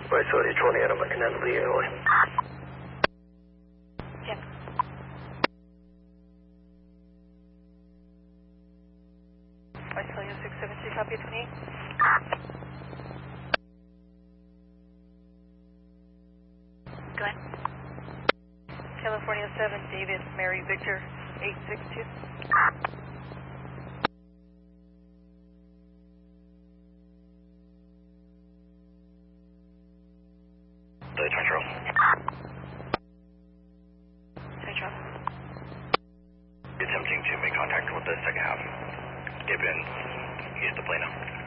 Right, so it's 20 Adam McKinnon, Lee, Illinois. Check. Right, so you 673, copy 28. Go ahead. California 7, David, Mary, Victor, 862. Central. Central. Attempting to make contact with the second half. Give in. Use the Plano.